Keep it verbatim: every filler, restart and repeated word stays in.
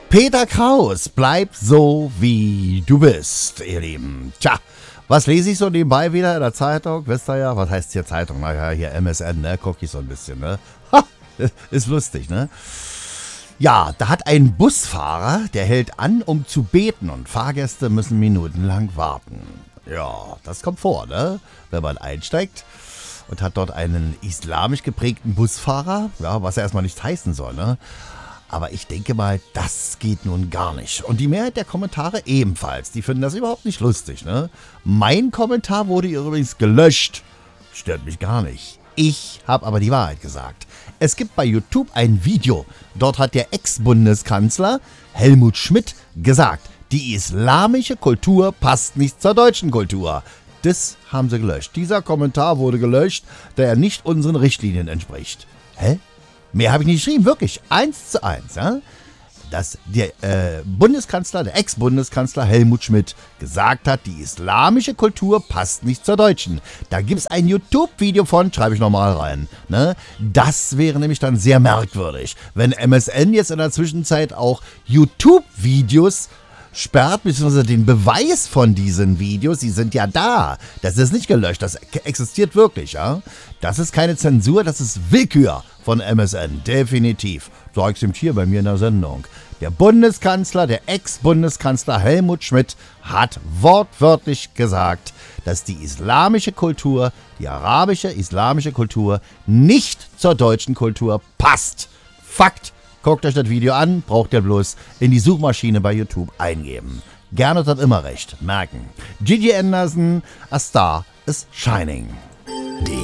Peter Kraus, bleib so, wie du bist, ihr Lieben. Tja, was lese ich so nebenbei wieder in der Zeitung? Wisst ihr ja, was heißt hier Zeitung? Naja, hier M S N, ne? Guck ich so ein bisschen, ne? Ha, ist lustig, ne? Ja, da hat ein Busfahrer, der hält an, um zu beten und Fahrgäste müssen minutenlang warten. Ja, das kommt vor, ne? Wenn man einsteigt und hat dort einen islamisch geprägten Busfahrer, ja, was ja erstmal nichts heißen soll, ne? Aber ich denke mal, das geht nun gar nicht. Und die Mehrheit der Kommentare ebenfalls. Die finden das überhaupt nicht lustig, ne? Mein Kommentar wurde übrigens gelöscht. Stört mich gar nicht. Ich habe aber die Wahrheit gesagt. Es gibt bei YouTube ein Video. Dort hat der Ex-Bundeskanzler Helmut Schmidt gesagt, die islamische Kultur passt nicht zur deutschen Kultur. Das haben sie gelöscht. Dieser Kommentar wurde gelöscht, da er nicht unseren Richtlinien entspricht. Hä? Mehr habe ich nicht geschrieben, wirklich. Eins zu eins. Ja? Dass der äh, Bundeskanzler, der Ex-Bundeskanzler Helmut Schmidt gesagt hat, die islamische Kultur passt nicht zur deutschen. Da gibt es ein YouTube-Video von, schreibe ich nochmal rein. Ne? Das wäre nämlich dann sehr merkwürdig, wenn M S N jetzt in der Zwischenzeit auch YouTube-Videos sperrt, beziehungsweise den Beweis von diesen Videos, die sind ja da. Das ist nicht gelöscht, das existiert wirklich, ja. Das ist keine Zensur, das ist Willkür von M S N, definitiv. Sag ich's ihm hier bei mir in der Sendung. Der Bundeskanzler, der Ex-Bundeskanzler Helmut Schmidt hat wortwörtlich gesagt, dass die islamische Kultur, die arabische islamische Kultur nicht zur deutschen Kultur passt. Fakt. Guckt euch das Video an, braucht ihr bloß in die Suchmaschine bei YouTube eingeben. Gernot hat immer recht, merken. Gigi Anderson, A Star is Shining.